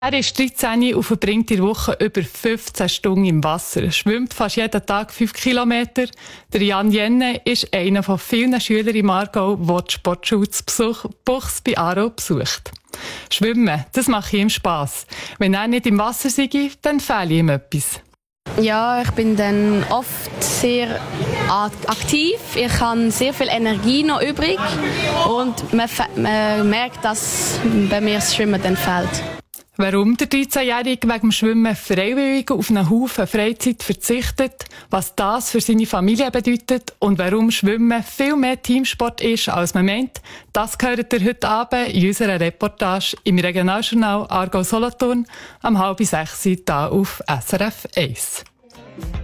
Er ist 13 und verbringt in der Woche über 15 Stunden im Wasser. Er schwimmt fast jeden Tag 5 Kilometer. Der Jan Jenne ist einer von vielen Schülern im Aargau, der die Sportschule Buchs bei Aarau besucht. Schwimmen, das macht ihm Spass. Wenn er nicht im Wasser sei, dann fehle ihm etwas. Ja, ich bin dann oft sehr aktiv. Ich habe sehr viel Energie noch übrig und man merkt, dass bei mir das Schwimmen dann fehlt. Warum der 13-Jährige wegen dem Schwimmen freiwillig auf einen Haufen Freizeit verzichtet, was das für seine Familie bedeutet und warum Schwimmen viel mehr Teamsport ist, als man meint, das hört ihr heute Abend in unserer Reportage im Regionaljournal Aargau-Solothurn am 5:30 hier auf SRF 1.